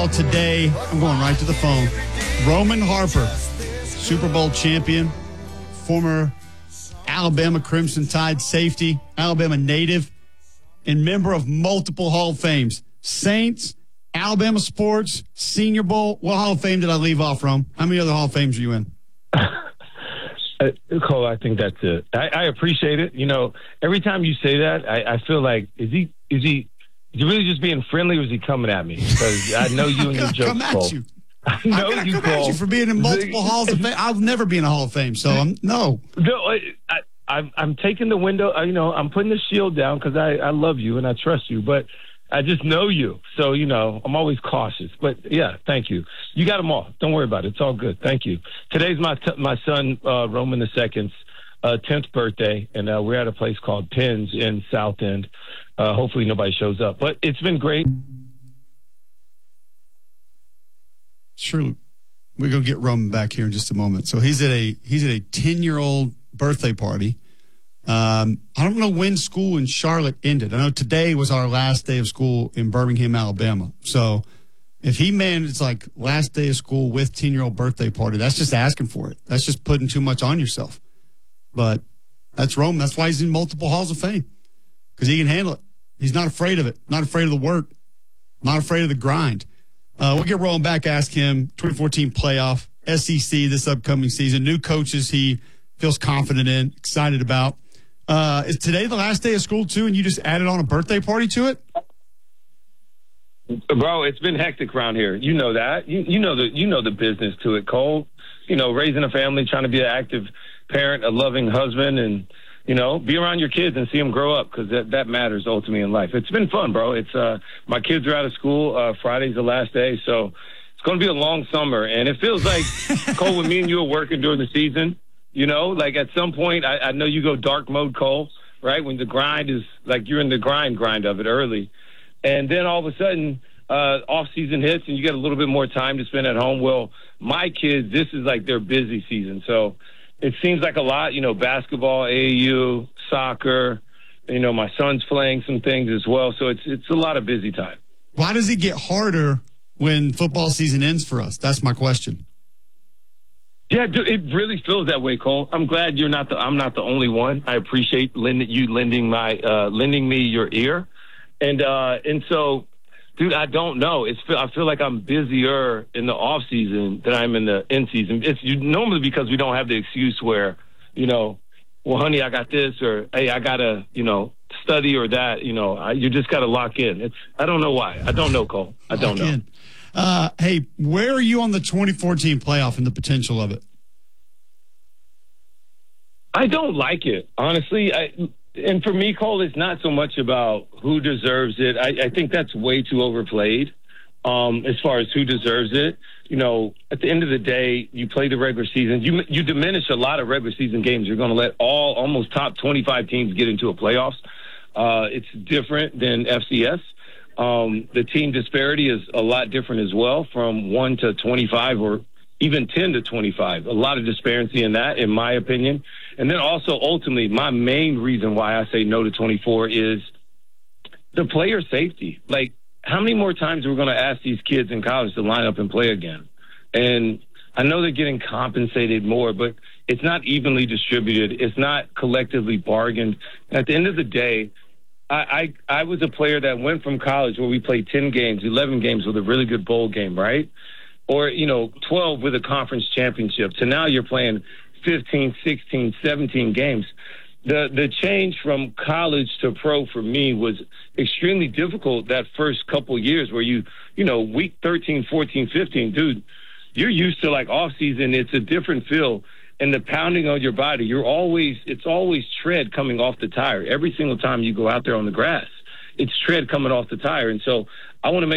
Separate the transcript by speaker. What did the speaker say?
Speaker 1: call today. I'm going right to the phone. Roman Harper, Super Bowl champion, former Alabama Crimson Tide safety, Alabama native, and member of multiple Hall of Fames. Saints, Alabama Sports, Senior Bowl. What Hall of Fame did I leave off, Rome? How many other Hall of Fames are you in?
Speaker 2: Cole, I think that's it. I appreciate it. You know, every time you say that, I feel like, is he really just being friendly, or is he coming at me? Because I know you and your jokes, Cole.
Speaker 1: You.
Speaker 2: I know
Speaker 1: I'm
Speaker 2: you,
Speaker 1: come at you for being in multiple Halls of Fame. I'll never be in a Hall of Fame, so no.
Speaker 2: I'm taking the window. I'm putting the shield down because I love you and I trust you, but I just know you. So, I'm always cautious. But, yeah, thank you. You got them all. Don't worry about it. It's all good. Thank you. Today's my son, Roman II's 10th birthday, and we're at a place called Penn's in South End. Hopefully nobody shows up. But it's been great.
Speaker 1: Sure. We're going to get Roman back here in just a moment. So he's at a 10-year-old birthday party. I don't know when school in Charlotte ended. I know today was our last day of school in Birmingham, Alabama. So if he managed like last day of school with 10-year-old birthday party, that's just asking for it. That's just putting too much on yourself. But that's Roman. That's why he's in multiple Halls of Fame, because he can handle it. He's not afraid of it, not afraid of the work, not afraid of the grind. We'll get Roman back, ask him, 2014 playoff, SEC this upcoming season, new coaches he feels confident in, excited about. Is today the last day of school, too, and you just added on a birthday party to it?
Speaker 2: Bro, it's been hectic around here. You know that. You know the business to it, Cole. Raising a family, trying to be an active parent, a loving husband, and, be around your kids and see them grow up, because that matters ultimately in life. It's been fun, bro. It's my kids are out of school. Friday's the last day, so it's going to be a long summer. And it feels like, Cole, when me and you are working during the season, like at some point, I know you go dark mode, Cole, right? When the grind is like you're in the grind of it early. And then all of a sudden, off season hits and you get a little bit more time to spend at home. Well, my kids, this is like their busy season. So it seems like a lot, basketball, AAU, soccer, my son's playing some things as well. So it's a lot of busy time.
Speaker 1: Why does it get harder when football season ends for us? That's my question.
Speaker 2: Yeah, it really feels that way, Cole. I'm glad I'm not the only one. I appreciate you lending me your ear. And so, dude, I don't know. I feel like I'm busier in the off season than I'm in the in season. It's normally because we don't have the excuse where, well, honey, I got this, or hey, I gotta, study or that. You just gotta lock in. I don't know why. I don't know, Cole. I don't know.
Speaker 1: Hey, where are you on the 2014 playoff and the potential of it?
Speaker 2: I don't like it, honestly. And for me, Cole, it's not so much about who deserves it. I think that's way too overplayed as far as who deserves it. At the end of the day, you play the regular season. You diminish a lot of regular season games. You're going to let almost top 25 teams get into a playoffs. It's different than FCS. The team disparity is a lot different as well, from 1 to 25 or even 10 to 25. A lot of disparity in that, in my opinion. And then also, ultimately, my main reason why I say no to 24 is the player safety. Like, how many more times are we going to ask these kids in college to line up and play again? And I know they're getting compensated more, but it's not evenly distributed. It's not collectively bargained. At the end of the day, I was a player that went from college where we played 10 games, 11 games with a really good bowl game, right? Or, 12 with a conference championship. So now you're playing 15, 16, 17 games. The change from college to pro for me was extremely difficult that first couple years where week 13, 14, 15, dude, you're used to like off season. It's a different feel. And the pounding on your body, it's always tread coming off the tire. Every single time you go out there on the grass, it's tread coming off the tire. And so I want to make